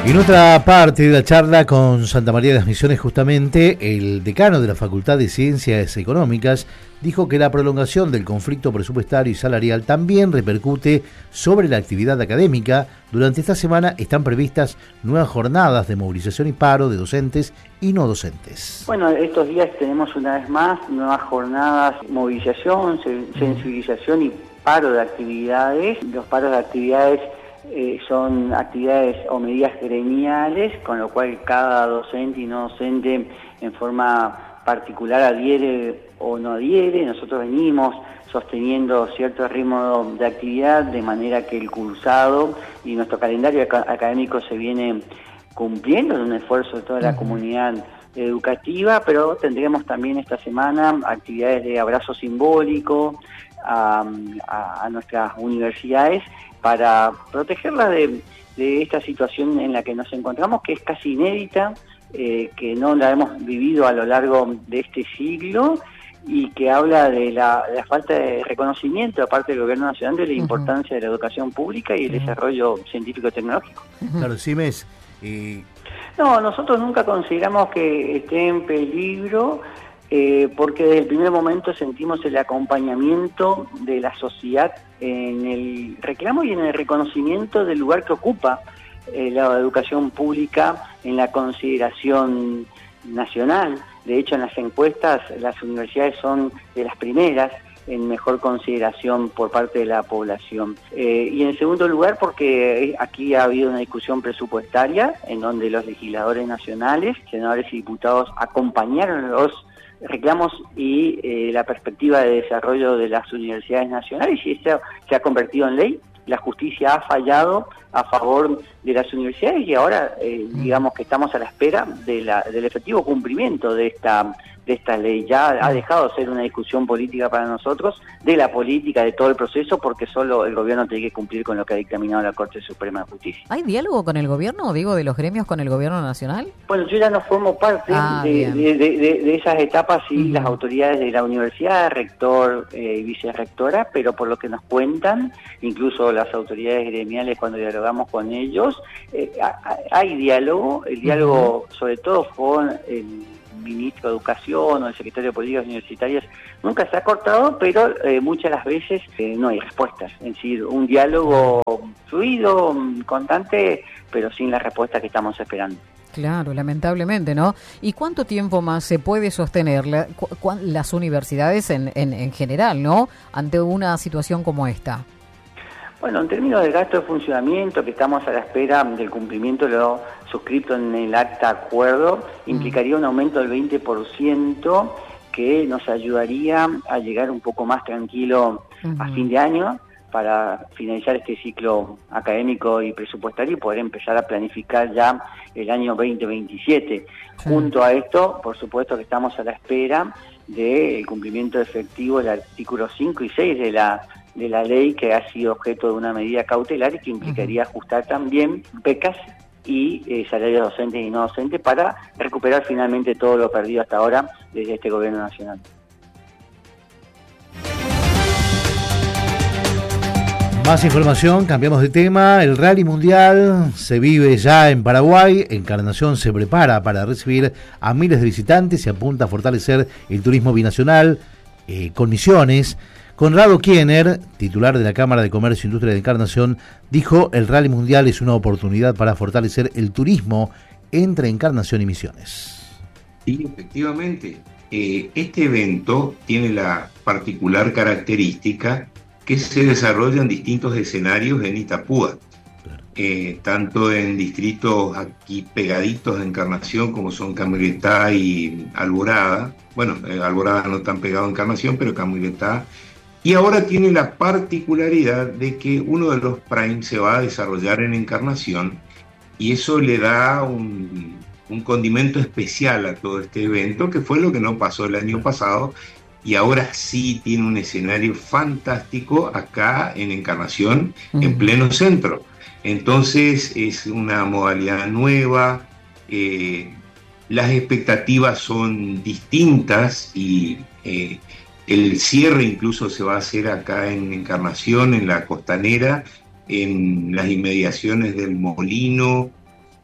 En otra parte de la charla con Santa María de las Misiones, justamente, el decano de la Facultad de Ciencias Económicas dijo que la prolongación del conflicto presupuestario y salarial también repercute sobre la actividad académica. Durante esta semana están previstas nuevas jornadas de movilización y paro de docentes y no docentes. Bueno, estos días tenemos una vez más nuevas jornadas, movilización, sensibilización y paro de actividades. Los paros de actividades son actividades o medidas gremiales, con lo cual cada docente y no docente en forma particular adhiere o no adhiere. Nosotros venimos sosteniendo cierto ritmo de actividad, de manera que el cursado y nuestro calendario académico se viene cumpliendo, en un esfuerzo de toda la comunidad educativa, pero tendremos también esta semana actividades de abrazo simbólico a nuestras universidades para protegerlas de esta situación en la que nos encontramos, que es casi inédita, que no la hemos vivido a lo largo de este siglo, y que habla de la falta de reconocimiento de parte del Gobierno Nacional de la importancia de la educación pública y el desarrollo científico-tecnológico. Claro, Simes. No, nosotros nunca consideramos que esté en peligro, porque desde el primer momento sentimos el acompañamiento de la sociedad en el reclamo y en el reconocimiento del lugar que ocupa la educación pública en la consideración nacional. De hecho, en las encuestas las universidades son de las primeras en mejor consideración por parte de la población. Y en segundo lugar, porque aquí ha habido una discusión presupuestaria en donde los legisladores nacionales, senadores y diputados, acompañaron los reclamos y la perspectiva de desarrollo de las universidades nacionales, y esto se ha convertido en ley. La justicia ha fallado a favor de las universidades y ahora digamos que estamos a la espera del efectivo cumplimiento de esta ley. Ya ha dejado de ser una discusión política para nosotros, de la política, de todo el proceso, porque solo el gobierno tiene que cumplir con lo que ha dictaminado la Corte Suprema de Justicia. ¿Hay diálogo con el gobierno, digo, de los gremios con el gobierno nacional? Bueno, yo ya no formo parte de esas etapas y las autoridades de la universidad, rector y vicerrectora, pero por lo que nos cuentan, incluso las autoridades gremiales, cuando dialogamos con ellos, hay diálogo. El diálogo, sobre todo con el ministro de Educación o el secretario de Políticas Universitarias, nunca se ha cortado, pero muchas de las veces no hay respuestas. Es decir, un diálogo fluido, constante, pero sin la respuesta que estamos esperando. Claro, lamentablemente, ¿no? ¿Y cuánto tiempo más se puede sostener las universidades en general, ¿no?, ante una situación como esta? Bueno, en términos de gasto de funcionamiento, que estamos a la espera del cumplimiento de lo suscrito en el acta acuerdo, implicaría un aumento del 20% que nos ayudaría a llegar un poco más tranquilo a fin de año para finalizar este ciclo académico y presupuestario y poder empezar a planificar ya el año 2027. Junto a esto, por supuesto que estamos a la espera del cumplimiento efectivo del artículo 5 y 6 de la ley, que ha sido objeto de una medida cautelar y que implicaría ajustar también becas y salarios docentes y no docentes para recuperar finalmente todo lo perdido hasta ahora desde este gobierno nacional. Más información, cambiamos de tema. El Rally Mundial se vive ya en Paraguay. Encarnación se prepara para recibir a miles de visitantes y apunta a fortalecer el turismo binacional con misiones. Conrado Kiener, titular de la Cámara de Comercio e Industria de Encarnación, dijo: el Rally Mundial es una oportunidad para fortalecer el turismo entre Encarnación y Misiones. Sí, efectivamente. Este evento tiene la particular característica que se desarrolla en distintos escenarios en Itapúa, tanto en distritos aquí pegaditos de Encarnación como son Camuretá y Alborada. Bueno, Alborada no tan pegado a Encarnación, pero Camuretá. Y ahora tiene la particularidad de que uno de los Prime se va a desarrollar en Encarnación, y eso le da un condimento especial a todo este evento, que fue lo que no pasó el año pasado, y ahora sí tiene un escenario fantástico acá en Encarnación, en pleno centro. Entonces es una modalidad nueva, las expectativas son distintas y el cierre incluso se va a hacer acá en Encarnación, en la costanera, en las inmediaciones del Molino,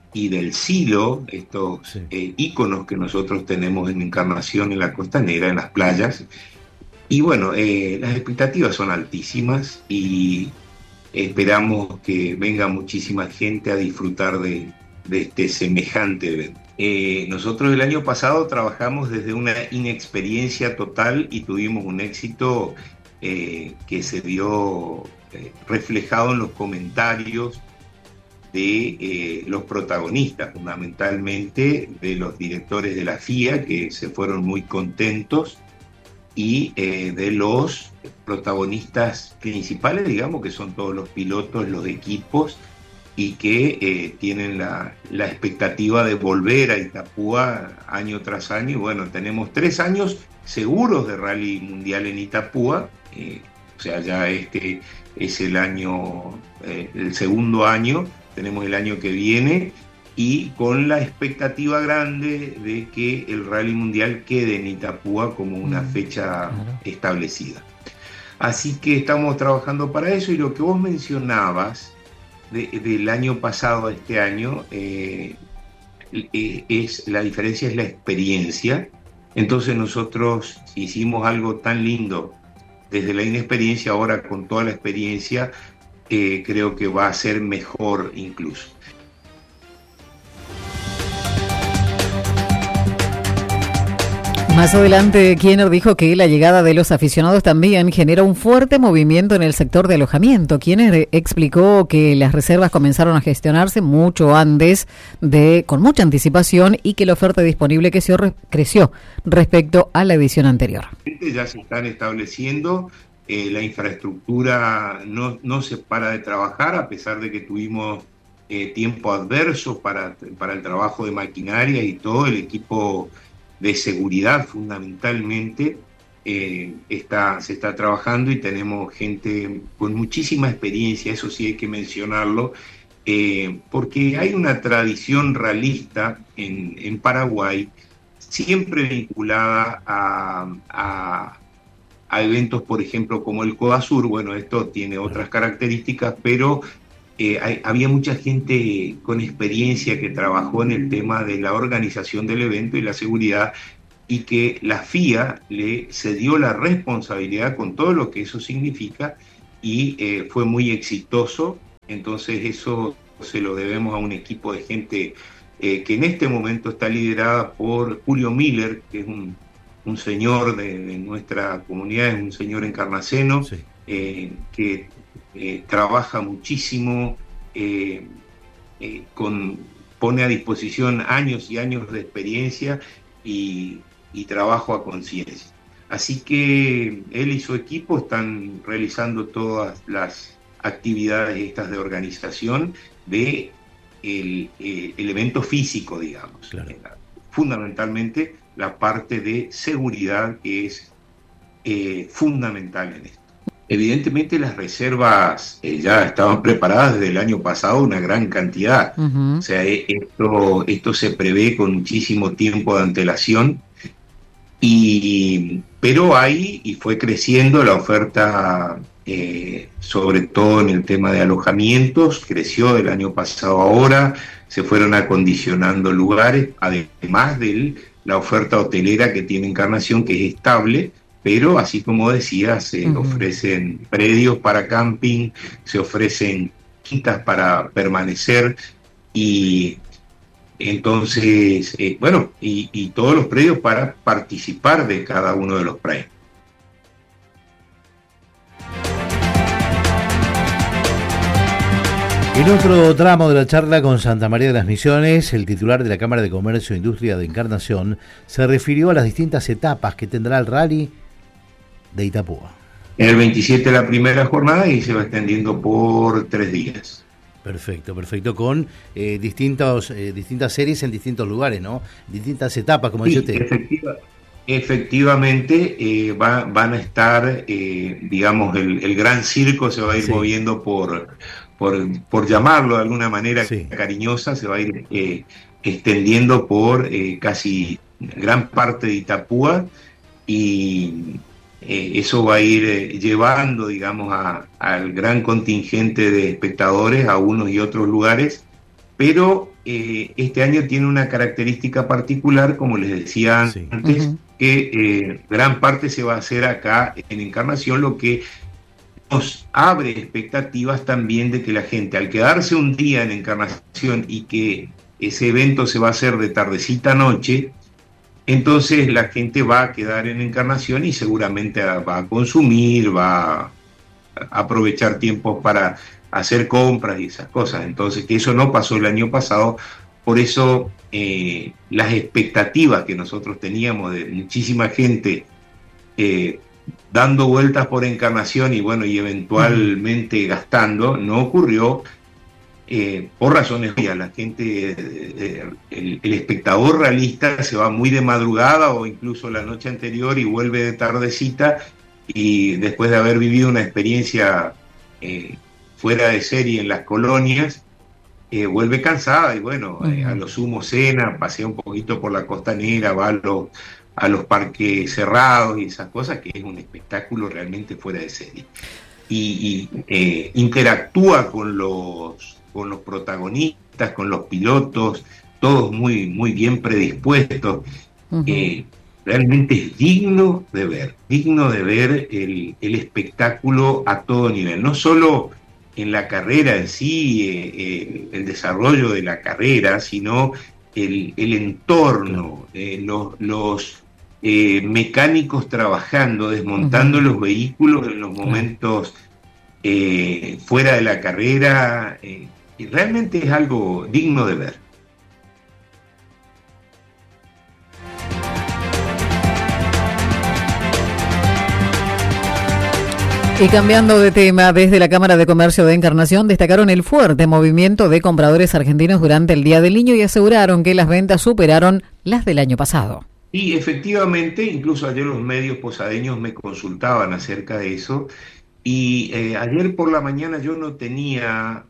y del silo, estos íconos que nosotros tenemos en Encarnación, en la costanera, en las playas. Y bueno, las expectativas son altísimas y esperamos que venga muchísima gente a disfrutar de este semejante evento. Nosotros el año pasado trabajamos desde una inexperiencia total y tuvimos un éxito que se vio reflejado en los comentarios de los protagonistas, fundamentalmente de los directores de la FIA, que se fueron muy contentos, y de los protagonistas principales, digamos, que son todos los pilotos, los equipos, y que tienen la expectativa de volver a Itapúa año tras año. Y bueno, tenemos 3 años seguros de Rally Mundial en Itapúa, o sea, ya este es el año, el segundo año, tenemos el año que viene, y con la expectativa grande de que el Rally Mundial quede en Itapúa como una fecha establecida. Así que estamos trabajando para eso, y lo que vos mencionabas del año pasado a este año, la diferencia es la experiencia. Entonces nosotros hicimos algo tan lindo desde la inexperiencia, ahora con toda la experiencia, creo que va a ser mejor incluso. Más adelante, Kiener dijo que la llegada de los aficionados también genera un fuerte movimiento en el sector de alojamiento. Kiener explicó que las reservas comenzaron a gestionarse mucho antes, con mucha anticipación, y que la oferta disponible creció respecto a la edición anterior. Ya se están estableciendo, la infraestructura no se para de trabajar, a pesar de que tuvimos tiempo adverso para el trabajo de maquinaria y todo. El equipo de seguridad fundamentalmente se está trabajando, y tenemos gente con muchísima experiencia, eso sí hay que mencionarlo, porque hay una tradición ralista en Paraguay siempre vinculada a eventos, por ejemplo, como el Codasur. Bueno, esto tiene otras características, pero había mucha gente con experiencia que trabajó en el tema de la organización del evento y la seguridad, y que la FIA le cedió la responsabilidad con todo lo que eso significa, y fue muy exitoso. Entonces eso se lo debemos a un equipo de gente que en este momento está liderada por Julio Miller, que es un señor de nuestra comunidad, es un señor encarnaceno, que trabaja muchísimo, pone a disposición años y años de experiencia y trabajo a conciencia. Así que él y su equipo están realizando todas las actividades estas de organización de el evento físico, digamos. Claro. Fundamentalmente la parte de seguridad, que es fundamental en esto. Evidentemente las reservas ya estaban preparadas desde el año pasado, una gran cantidad. O sea, esto se prevé con muchísimo tiempo de antelación, pero fue creciendo la oferta, sobre todo en el tema de alojamientos, creció del año pasado a ahora, se fueron acondicionando lugares, además de la oferta hotelera que tiene Encarnación, que es estable. Pero así como decía, se ofrecen predios para camping, se ofrecen quintas para permanecer, y entonces, y todos los predios para participar de cada uno de los premios. En otro tramo de la charla con Santa María de las Misiones, el titular de la Cámara de Comercio e Industria de Encarnación se refirió a las distintas etapas que tendrá el rally de Itapúa. En el 27 la primera jornada, y se va extendiendo por 3 días. Perfecto, con distintas series en distintos lugares, ¿no? Distintas etapas, como dice usted. Efectivamente, van a estar, digamos, el gran circo se va a ir moviendo por llamarlo de alguna manera cariñosa, se va a ir extendiendo por casi gran parte de Itapúa, y eso va a ir llevando, digamos, al gran contingente de espectadores a unos y otros lugares, pero este año tiene una característica particular, como les decía antes, que gran parte se va a hacer acá en Encarnación, lo que nos abre expectativas también de que la gente, al quedarse un día en Encarnación y que ese evento se va a hacer de tardecita a noche, entonces la gente va a quedar en Encarnación y seguramente va a consumir, va a aprovechar tiempos para hacer compras y esas cosas. Entonces, que eso no pasó el año pasado, por eso las expectativas que nosotros teníamos de muchísima gente dando vueltas por Encarnación y bueno, y eventualmente gastando, no ocurrió por razones obvias. La gente, el espectador realista se va muy de madrugada o incluso la noche anterior y vuelve de tardecita, y después de haber vivido una experiencia fuera de serie en las colonias, vuelve cansada y bueno, a lo sumo cena, pasea un poquito por la costanera, va a los parques cerrados y esas cosas, que es un espectáculo realmente fuera de serie. Y interactúa con los protagonistas, con los pilotos, todos muy, muy bien predispuestos. Realmente es digno de ver el espectáculo a todo nivel, no solo en la carrera en sí, el desarrollo de la carrera, sino el entorno, los mecánicos trabajando, desmontando los vehículos en los momentos fuera de la carrera, y realmente es algo digno de ver. Y cambiando de tema, desde la Cámara de Comercio de Encarnación destacaron el fuerte movimiento de compradores argentinos durante el Día del Niño y aseguraron que las ventas superaron las del año pasado. Y efectivamente, incluso ayer los medios posadeños me consultaban acerca de eso, y ayer por la mañana yo no tenía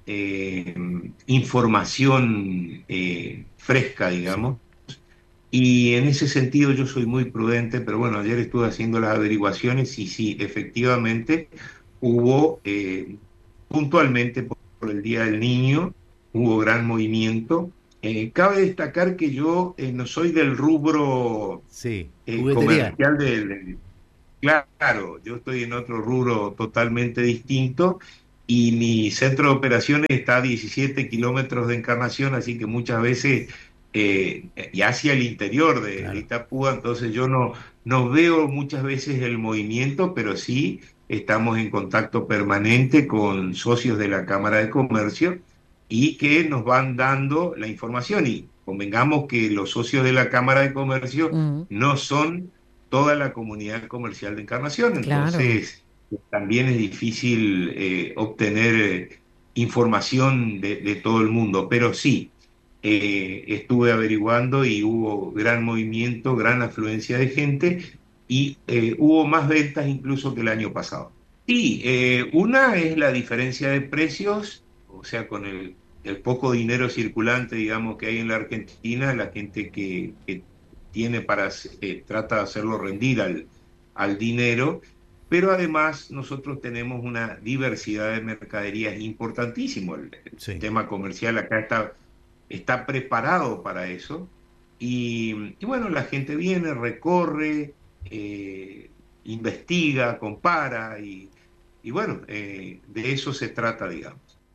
información fresca, digamos, y en ese sentido yo soy muy prudente, pero bueno, ayer estuve haciendo las averiguaciones y sí, efectivamente hubo, puntualmente por el Día del Niño, hubo gran movimiento. Cabe destacar que yo no soy del rubro comercial claro, yo estoy en otro rubro totalmente distinto y mi centro de operaciones está a 17 kilómetros de Encarnación, así que muchas veces y hacia el interior de Itapúa, entonces yo no veo muchas veces el movimiento, pero sí estamos en contacto permanente con socios de la Cámara de Comercio y que nos van dando la información, y convengamos que los socios de la Cámara de Comercio no son toda la comunidad comercial de Encarnación, entonces también es difícil obtener información de todo el mundo, pero sí, estuve averiguando y hubo gran movimiento, gran afluencia de gente y hubo más ventas incluso que el año pasado. Sí, una es la diferencia de precios, o sea, con el poco dinero circulante, digamos, que hay en la Argentina, la gente que tiene trata de hacerlo rendir al dinero, pero además nosotros tenemos una diversidad de mercaderías importantísimo. El sistema comercial acá está preparado para eso, y bueno, la gente viene, recorre, investiga, compara, y bueno, de eso se trata, digamos.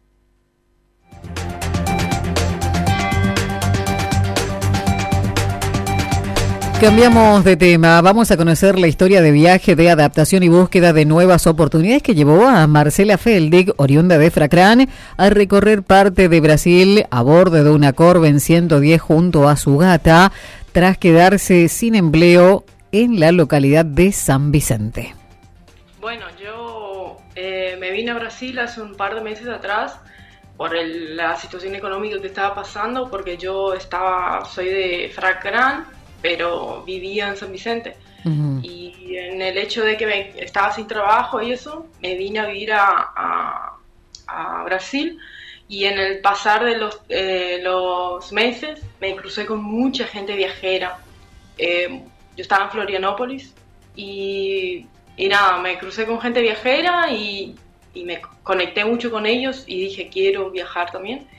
Cambiamos de tema, vamos a conocer la historia de viaje, de adaptación y búsqueda de nuevas oportunidades que llevó a Marcela Feldig, oriunda de Fracrán, a recorrer parte de Brasil a bordo de una Corben 110 junto a su gata, tras quedarse sin empleo en la localidad de San Vicente. Bueno, yo me vine a Brasil hace un par de meses atrás por la situación económica que estaba pasando, porque yo soy de Fracrán, pero vivía en San Vicente. Y en el hecho de que estaba sin trabajo y eso, me vine a vivir a Brasil, y en el pasar de los meses me crucé con mucha gente viajera. Yo estaba en Florianópolis y nada, me crucé con gente viajera y me conecté mucho con ellos y dije, quiero viajar también.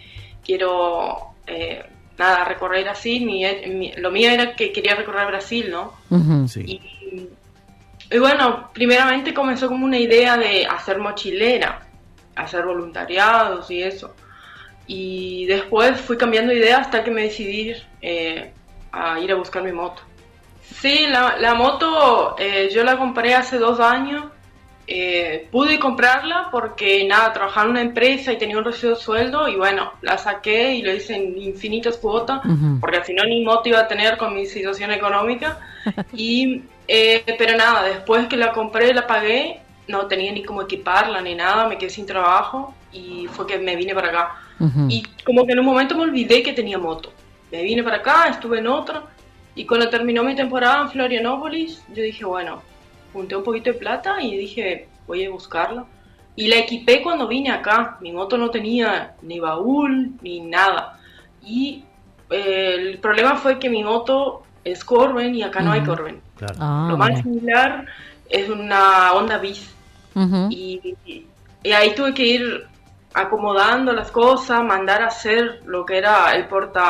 quiero, recorrer Brasil. Lo mío era que quería recorrer Brasil, ¿no? Uh-huh. Sí. Y bueno, primeramente comenzó como una idea de hacer mochilera, hacer voluntariados y eso. Y después fui cambiando de idea hasta que me decidí a ir a buscar mi moto. Sí, la moto yo la compré hace 2 años. Pude comprarla porque trabajaba en una empresa y tenía un recibo de sueldo y bueno, la saqué y lo hice en infinitas cuotas, uh-huh, porque al final ni moto iba a tener con mi situación económica. Pero después que la compré, la pagué, no tenía ni cómo equiparla ni nada, me quedé sin trabajo y fue que me vine para acá. Uh-huh. Y como que en un momento me olvidé que tenía moto. Me vine para acá, estuve en otra y cuando terminó mi temporada en Florianópolis, yo dije, bueno, junté un poquito de plata y dije, voy a buscarla. Y la equipé cuando vine acá. Mi moto no tenía ni baúl ni nada. Y el problema fue que mi moto es Corben y acá no hay Corben. Claro. Lo más similar es una Honda Bis. Uh-huh. Y ahí tuve que ir acomodando las cosas, mandar a hacer lo que era el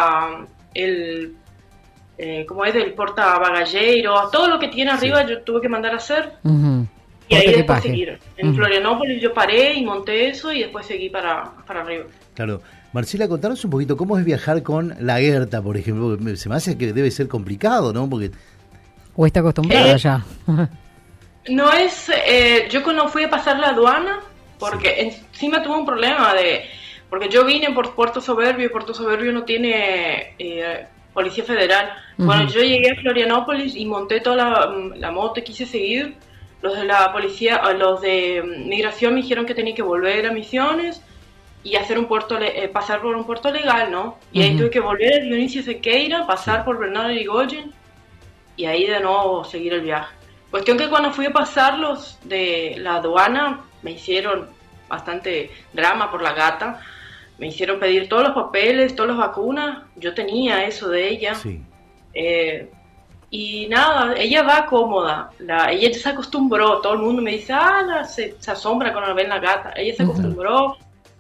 portabagallero, todo lo que tiene arriba, sí, yo tuve que mandar a hacer. Uh-huh. Y ahí después seguir. En Florianópolis yo paré y monté eso y después seguí para arriba. Claro. Marcela, contanos un poquito, ¿cómo es viajar con la Herta, por ejemplo? Se me hace que debe ser complicado, ¿no? Porque... ¿O está acostumbrada ya? No es... yo cuando fui a pasar la aduana, porque encima tuve un problema porque yo vine por Puerto Soberbio y Puerto Soberbio no tiene Policía Federal. Uh-huh. Bueno, yo llegué a Florianópolis y monté toda la moto y quise seguir. Los de la policía, los de migración me dijeron que tenía que volver a Misiones y hacer pasar por un puerto legal, ¿no? Y ahí tuve que volver a Dionisio Sequeira, pasar por Bernardo Irigoyen y ahí de nuevo seguir el viaje. Cuestión que cuando fui a pasar los de la aduana me hicieron bastante drama por la gata, me hicieron pedir todos los papeles, todas las vacunas, yo tenía eso de ella. Sí. Y ella va cómoda, ella se acostumbró, todo el mundo me dice, se asombra cuando ven la gata, ella se acostumbró.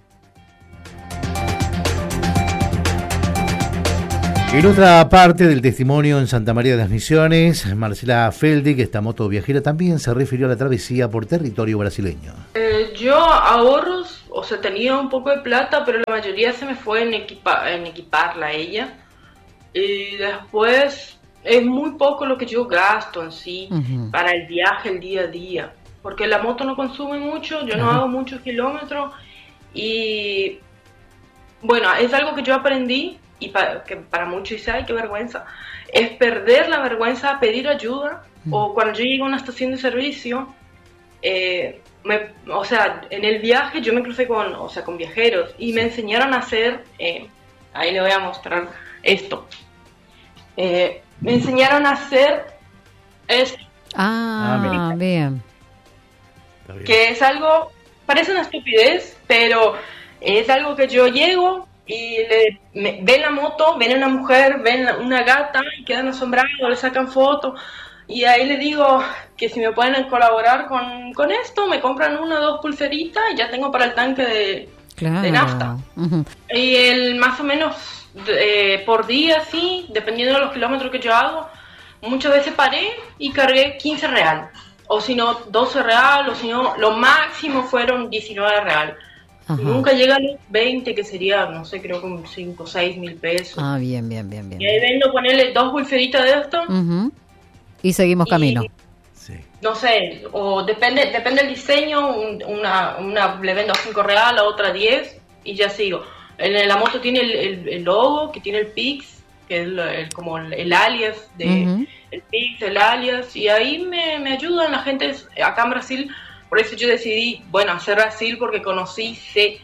En otra parte del testimonio en Santa María de las Misiones, Marcela Feldig, esta moto viajera, también se refirió a la travesía por territorio brasileño. Yo ahorros, tenía un poco de plata, pero la mayoría se me fue en equiparla a ella. Y después es muy poco lo que yo gasto en sí para el viaje, el día a día. Porque la moto no consume mucho, yo no hago muchos kilómetros. Y bueno, es algo que yo aprendí. Y que para muchos dice, ay, qué vergüenza, es perder la vergüenza a pedir ayuda. O cuando yo llego a una estación de servicio, en el viaje yo me crucé con viajeros y me enseñaron a hacer, ahí le voy a mostrar esto, me enseñaron a hacer esto. Bien. Que es algo, parece una estupidez, pero es algo que yo llego y ven la moto, ven una mujer, ven una gata y quedan asombrados, le sacan fotos y ahí le digo que si me pueden colaborar con esto, me compran 1 o 2 pulseritas y ya tengo para el tanque de nafta. Uh-huh. Y más o menos por día, sí, dependiendo de los kilómetros que yo hago, muchas veces paré y cargué 15 real, o si no 12 real, o si no lo máximo fueron 19 real. Ajá. Nunca llega a los 20, que sería, no sé, creo que 5 o 6 mil pesos. Bien. Y ahí vendo ponerle 2 pulseritas de esto. Uh-huh. Y seguimos camino. Sí. No sé, o depende del diseño, una le vendo a 5 real, a otra 10, y ya sigo. La moto tiene el logo, que tiene el Pix, que es como el alias, el Pix, el alias, y ahí me ayudan la gente acá en Brasil. Por eso yo decidí, hacer Brasil, porque sé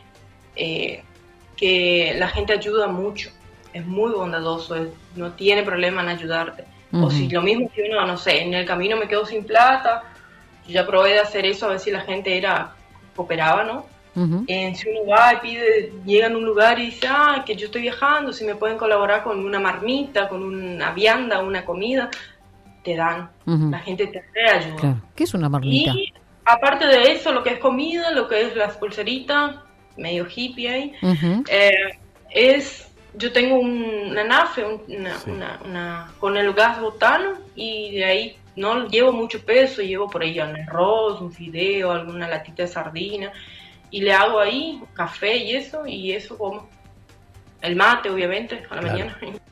que la gente ayuda mucho, es muy bondadoso, no tiene problema en ayudarte. Uh-huh. O si lo mismo que uno, no sé, en el camino me quedo sin plata, yo ya probé de hacer eso a ver si la gente cooperaba, ¿no? Uh-huh. Si uno va y llega en un lugar y dice, que yo estoy viajando, si me pueden colaborar con una marmita, con una vianda, una comida, te dan, la gente te ayuda. Claro. ¿Qué es una marmita? Y aparte de eso, lo que es comida, lo que es las pulseritas, medio hippie ahí, Yo tengo una nafe, con el gas butano, y de ahí no llevo mucho peso, llevo por ahí un arroz, un fideo, alguna latita de sardina, y le hago ahí café y eso como. El mate, obviamente, a la mañana.